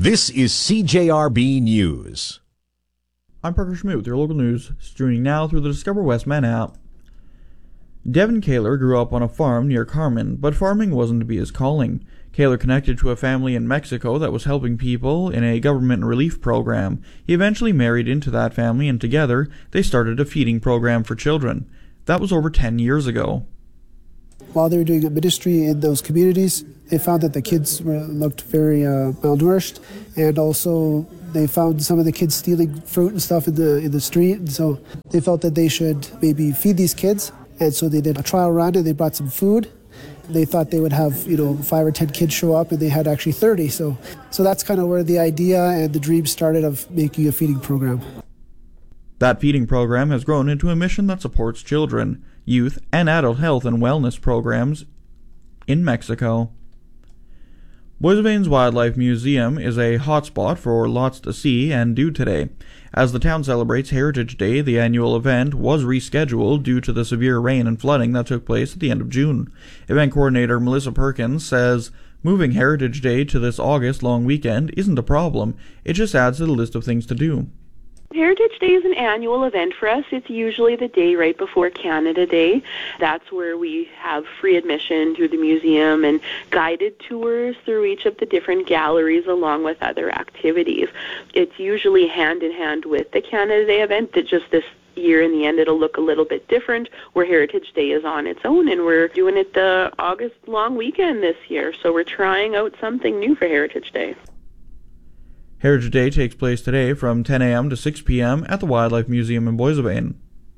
This is CJRB News. I'm Parker Schmidt with your local news, streaming now through the Discover Westman app. Devin Kaler grew up on a farm near Carmen, but farming wasn't to be his calling. Kaler connected to a family in Mexico that was helping people in a government relief program. He eventually married into that family, and together they started a feeding program for children. That was over 10 years ago. While they were doing a ministry in those communities, they found that the kids looked very malnourished, and also they found some of the kids stealing fruit and stuff in the street, and so they felt that they should maybe feed these kids, and so they did a trial run and they brought some food. They thought they would have 5 or 10 kids show up, and they had actually 30. So that's kind of where the idea and the dream started of making a feeding program. That feeding program has grown into a mission that supports children, youth, and adult health and wellness programs in Mexico. Boissevain's Wildlife Museum is a hotspot for lots to see and do today. As the town celebrates Heritage Day, the annual event was rescheduled due to the severe rain and flooding that took place at the end of June. Event coordinator Melissa Perkins says moving Heritage Day to this August long weekend isn't a problem. It just adds to the list of things to do. Heritage Day is an annual event for us. It's usually the day right before Canada Day. That's where we have free admission through the museum and guided tours through each of the different galleries along with other activities. It's usually hand in hand with the Canada Day event, that just this year in the end it'll look a little bit different, where Heritage Day is on its own, and we're doing it the August long weekend this year. So we're trying out something new for Heritage Day. Heritage Day takes place today from 10 a.m. to 6 p.m. at the Wildlife Museum in Boissevain.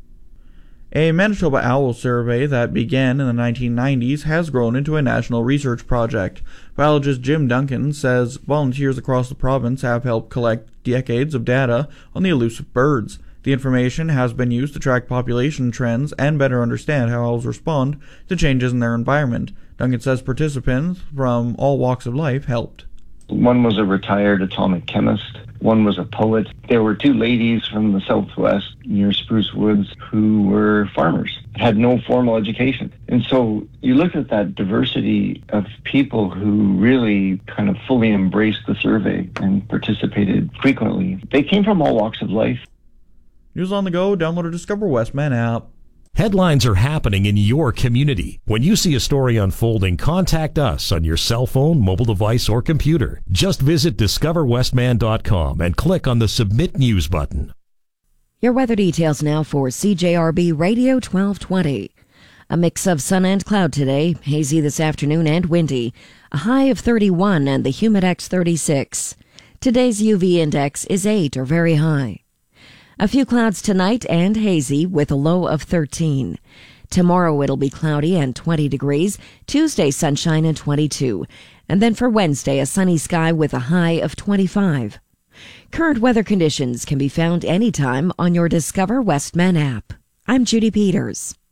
A Manitoba owl survey that began in the 1990s has grown into a national research project. Biologist Jim Duncan says volunteers across the province have helped collect decades of data on the elusive birds. The information has been used to track population trends and better understand how owls respond to changes in their environment. Duncan says participants from all walks of life helped. One was a retired atomic chemist. One was a poet. There were 2 ladies from the Southwest near Spruce Woods who were farmers, had no formal education. And so you look at that diversity of people who really kind of fully embraced the survey and participated frequently. They came from all walks of life. News on the go, download a Discover Westman app. Headlines are happening in your community. When you see a story unfolding, contact us on your cell phone, mobile device, or computer. Just visit discoverwestman.com and click on the Submit News button. Your weather details now for CJRB Radio 1220. A mix of sun and cloud today, hazy this afternoon and windy. A high of 31 and the Humidex 36. Today's UV index is 8 or very high. A few clouds tonight and hazy with a low of 13. Tomorrow it'll be cloudy and 20 degrees. Tuesday sunshine and 22. And then for Wednesday a sunny sky with a high of 25. Current weather conditions can be found anytime on your Discover Westman app. I'm Judy Peters.